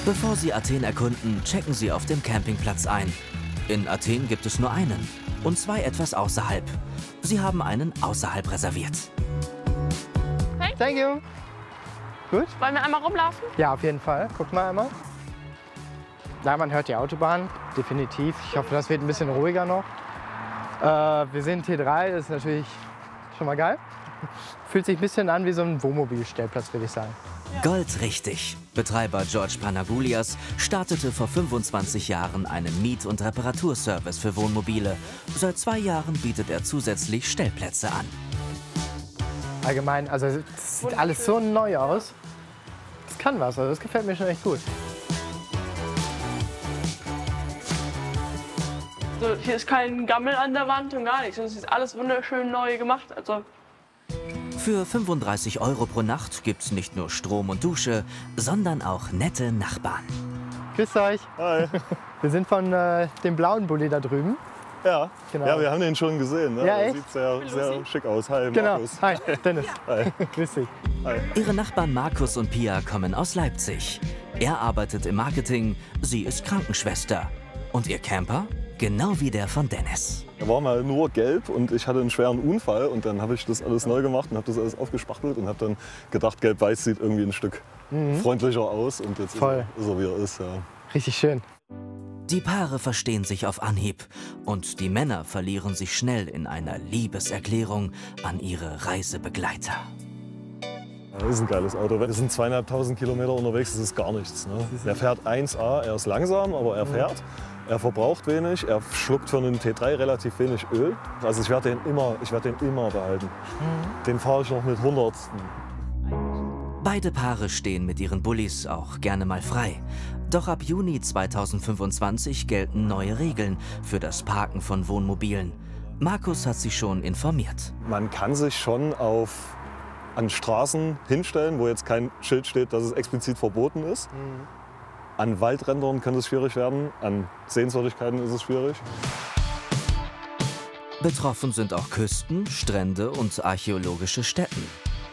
Bevor Sie Athen erkunden, checken Sie auf dem Campingplatz ein. In Athen gibt es nur einen und zwei etwas außerhalb. Sie haben einen außerhalb reserviert. Hey. Thank you. Gut? Wollen wir einmal rumlaufen? Ja, auf jeden Fall. Guck mal einmal. Ja, man hört die Autobahn, definitiv. Ich hoffe, das wird ein bisschen ruhiger noch. Wir sind T3, das ist natürlich schon mal geil. Fühlt sich ein bisschen an wie so ein Wohnmobilstellplatz, würde ich sagen. Goldrichtig. Betreiber George Panagoulias startete vor 25 Jahren einen Miet- und Reparaturservice für Wohnmobile. Seit 2 Jahren bietet er zusätzlich Stellplätze an. Allgemein, also es sieht alles so neu aus. Das kann was, also das gefällt mir schon echt gut. Also hier ist kein Gammel an der Wand und gar nichts. Es ist alles wunderschön neu gemacht. Also Für 35 € pro Nacht gibt's nicht nur Strom und Dusche, sondern auch nette Nachbarn. Grüßt euch. Hi. Wir sind von dem blauen Bulli da drüben. Ja, Genau. ja, wir haben den schon gesehen. Ne? Ja, Der echt? sieht sehr schick aus. Hi, Genau. Markus. Hi, Dennis. Hi. Grüß dich. Hi. Ihre Nachbarn Markus und Pia kommen aus Leipzig. Er arbeitet im Marketing, sie ist Krankenschwester. Und ihr Camper? Genau wie der von Dennis. Er war mal nur gelb und ich hatte einen schweren Unfall und dann habe ich das alles neu gemacht und habe das alles aufgespachtelt und habe dann gedacht, gelb-weiß sieht irgendwie ein Stück freundlicher aus und jetzt ist er, wie er ist. Ja. Richtig schön. Die Paare verstehen sich auf Anhieb und die Männer verlieren sich schnell in einer Liebeserklärung an ihre Reisebegleiter. Das ist ein geiles Auto. Wir sind 2.500 Kilometer unterwegs, das ist gar nichts. Ne? Er fährt 1A, er ist langsam, aber er fährt. Er verbraucht wenig, er schluckt für einen T3 relativ wenig Öl. Also ich werde den immer behalten. Den fahre ich noch mit Hundertsten. Beide Paare stehen mit ihren Bullis auch gerne mal frei. Doch ab Juni 2025 gelten neue Regeln für das Parken von Wohnmobilen. Markus hat sich schon informiert. Man kann sich schon an Straßen hinstellen, wo jetzt kein Schild steht, dass es explizit verboten ist. An Waldrändern kann es schwierig werden, an Sehenswürdigkeiten ist es schwierig. Betroffen sind auch Küsten, Strände und archäologische Stätten.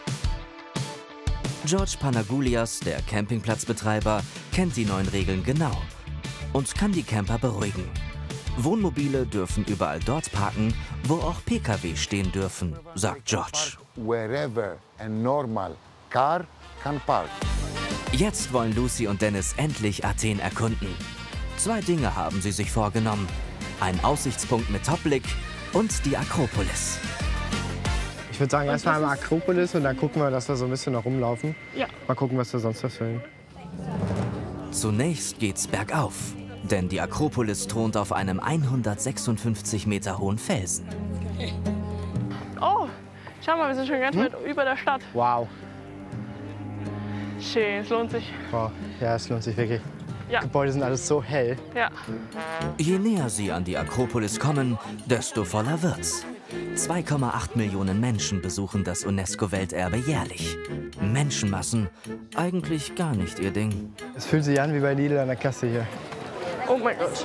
George Panagoulias, der Campingplatzbetreiber, kennt die neuen Regeln genau und kann die Camper beruhigen. Wohnmobile dürfen überall dort parken, wo auch Pkw stehen dürfen, sagt George. Wherever a normal car can park. Jetzt wollen Lucy und Dennis endlich Athen erkunden. 2 Dinge haben sie sich vorgenommen. Ein Aussichtspunkt mit Topblick und die Akropolis. Ich würde sagen, erstmal einmal Akropolis und dann gucken wir, dass wir so ein bisschen noch rumlaufen. ja. Mal gucken, was wir sonst noch finden. Zunächst geht's bergauf, denn die Akropolis thront auf einem 156 Meter hohen Felsen. Oh, schau mal, wir sind schon ganz weit über der Stadt. Wow. Schön, es lohnt sich. Wow. Ja, es lohnt sich wirklich. Ja. Die Gebäude sind alles so hell. Ja. Je näher sie an die Akropolis kommen, desto voller wird's. 2,8 Millionen Menschen besuchen das UNESCO-Welterbe jährlich. Menschenmassen, eigentlich gar nicht ihr Ding. Es fühlt sich an wie bei Lidl an der Kasse hier. Oh mein Gott.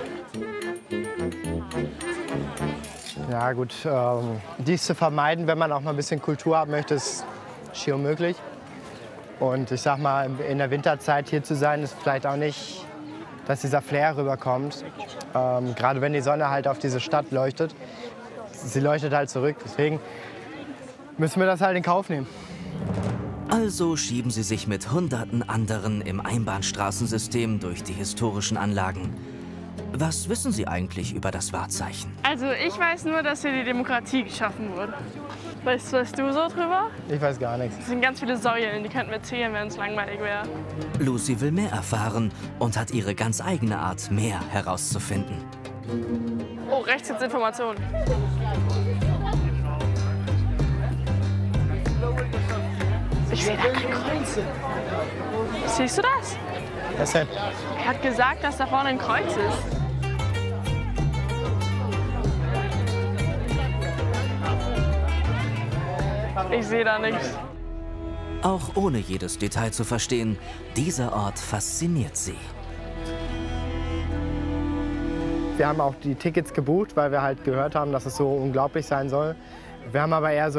Ja gut, dies zu vermeiden, wenn man auch mal ein bisschen Kultur haben möchte, ist schier unmöglich. Und ich sag mal, in der Winterzeit hier zu sein, ist vielleicht auch nicht, dass dieser Flair rüberkommt. Gerade wenn die Sonne halt auf diese Stadt leuchtet. Sie leuchtet halt zurück, deswegen müssen wir das halt in Kauf nehmen. Also schieben sie sich mit hunderten anderen im Einbahnstraßensystem durch die historischen Anlagen. Was wissen Sie eigentlich über das Wahrzeichen? Also ich weiß nur, dass hier die Demokratie geschaffen wurde. Weißt du so drüber? Ich weiß gar nichts. Es sind ganz viele Säulen, die könnten wir zählen, wenn es langweilig wäre. Lucy will mehr erfahren und hat ihre ganz eigene Art, mehr herauszufinden. Oh, rechts gibt's Informationen. Ich sehe da kein Kreuz. Siehst du das? Was denn? Er hat gesagt, dass da vorne ein Kreuz ist. Ich sehe da nichts. Auch ohne jedes Detail zu verstehen, dieser Ort fasziniert sie. Wir haben auch die Tickets gebucht, weil wir halt gehört haben, dass es so unglaublich sein soll. Wir haben aber eher so